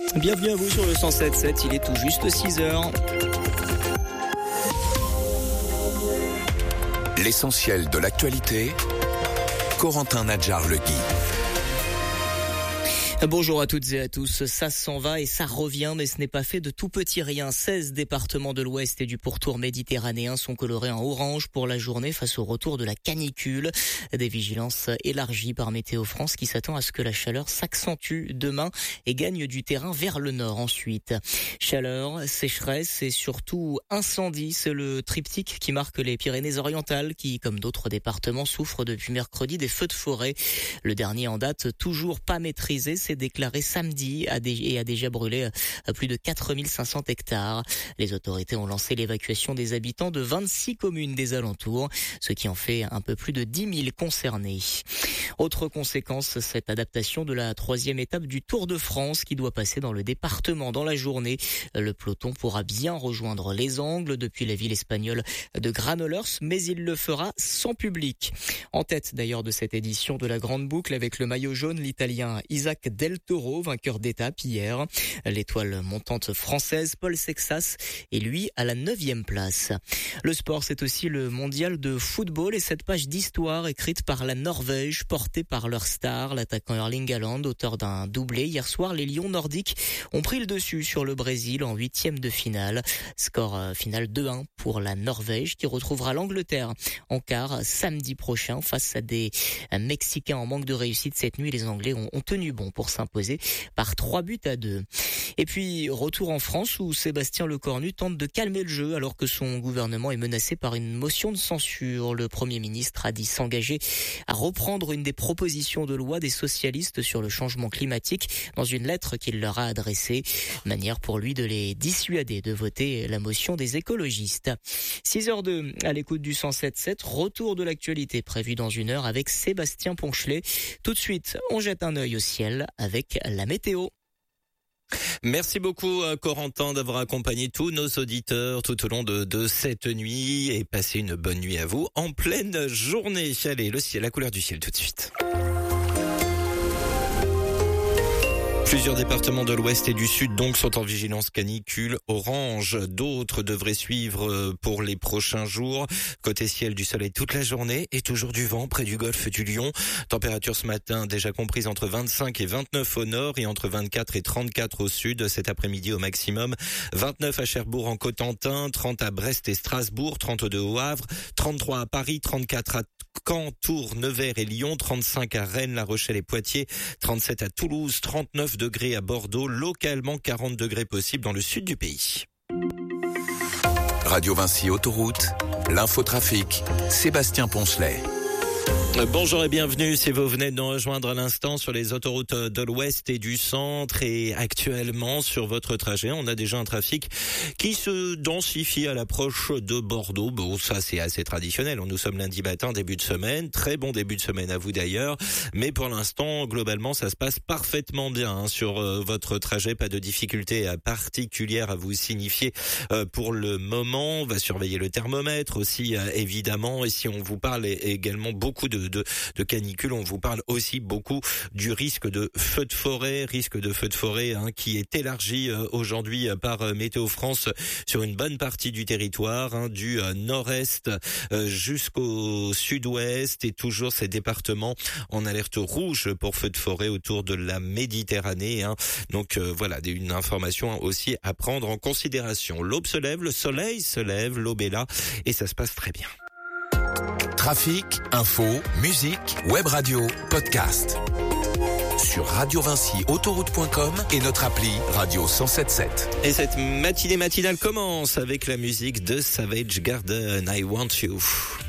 Bienvenue à vous sur le 107.7, il est tout juste 6h. L'essentiel de l'actualité, Corentin Nadjar-Legui. Bonjour à toutes et à tous. Ça s'en va et ça revient, mais ce n'est pas fait de tout petit rien. 16 départements de l'Ouest et du pourtour méditerranéen sont colorés en orange pour la journée face au retour de la canicule. Des vigilances élargies par Météo France qui s'attend à ce que la chaleur s'accentue demain et gagne du terrain vers le nord ensuite. Chaleur, sécheresse et surtout incendie, c'est le triptyque qui marque les Pyrénées-Orientales qui, comme d'autres départements, souffrent depuis mercredi des feux de forêt. Le dernier en date, toujours pas maîtrisé, s'est déclaré samedi et a déjà brûlé plus de 4500 hectares. Les autorités ont lancé l'évacuation des habitants de 26 communes des alentours, ce qui en fait un peu plus de 10 000 concernés. Autre conséquence, cette adaptation de la 3e étape du Tour de France qui doit passer dans le département dans la journée. Le peloton pourra bien rejoindre les Angles depuis la ville espagnole de Granollers, mais il le fera sans public. En tête d'ailleurs de cette édition de la Grande Boucle avec le maillot jaune, l'Italien Isaac Del Toro, vainqueur d'étape hier. L'étoile montante française Paul Sexas est lui à la 9e place. Le sport, c'est aussi le mondial de football et cette page d'histoire écrite par la Norvège, portée par leur star, l'attaquant Erling Haaland, auteur d'un doublé. Hier soir, les Lions nordiques ont pris le dessus sur le Brésil en 8e de finale. Score final 2-1 pour la Norvège qui retrouvera l'Angleterre en quart samedi prochain face à des Mexicains en manque de réussite. Cette nuit, les Anglais ont tenu bon pour s'imposer par 3-2. Et puis, retour en France où Sébastien Lecornu tente de calmer le jeu alors que son gouvernement est menacé par une motion de censure. Le Premier ministre a dit s'engager à reprendre une des propositions de loi des socialistes sur le changement climatique dans une lettre qu'il leur a adressée. Manière pour lui de les dissuader de voter la motion des écologistes. 6h02 à l'écoute du 107.7, retour de l'actualité prévu dans une heure avec Sébastien Ponchelet. Tout de suite, on jette un œil au ciel avec la météo. Merci beaucoup Corentin d'avoir accompagné tous nos auditeurs tout au long de cette nuit et passez une bonne nuit à vous en pleine journée. Allez, le ciel, la couleur du ciel tout de suite. Plusieurs départements de l'Ouest et du Sud donc sont en vigilance canicule orange. D'autres devraient suivre pour les prochains jours. Côté ciel, du soleil toute la journée et toujours du vent près du golfe du Lion. Température ce matin déjà comprise entre 25 et 29 au nord et entre 24 et 34 au sud. Cet après-midi au maximum. 29 à Cherbourg en Cotentin, 30 à Brest et Strasbourg, 32 au Havre, 33 à Paris, 34 à Caen, Tours, Nevers et Lyon, 35 à Rennes, La Rochelle et Poitiers, 37 à Toulouse, 39 degrés à Bordeaux, localement 40 degrés possibles dans le sud du pays. Radio Vinci Autoroute, l'infotrafic, Sébastien Ponchelet. Bonjour et bienvenue si vous venez de nous rejoindre à l'instant sur les autoroutes de l'Ouest et du Centre et actuellement sur votre trajet, on a déjà un trafic qui se densifie à l'approche de Bordeaux. Bon, ça c'est assez traditionnel, nous sommes lundi matin, début de semaine, très bon début de semaine à vous d'ailleurs, mais pour l'instant, globalement, ça se passe parfaitement bien sur votre trajet, pas de difficulté particulière à vous signifier pour le moment. On va surveiller le thermomètre aussi évidemment et si on vous parle également beaucoup de canicule, on vous parle aussi beaucoup du risque de feu de forêt qui est élargi aujourd'hui par Météo France sur une bonne partie du territoire, du nord-est jusqu'au sud-ouest et toujours ces départements en alerte rouge pour feu de forêt autour de la Méditerranée. Donc voilà, une information aussi à prendre en considération. L'aube se lève, le soleil se lève, l'aube est là et ça se passe très bien. Trafic, info, musique, web radio, podcast. Sur Radio Vinci Autoroute.com et notre appli Radio 107.7. Et cette matinale commence avec la musique de Savage Garden, I Want You.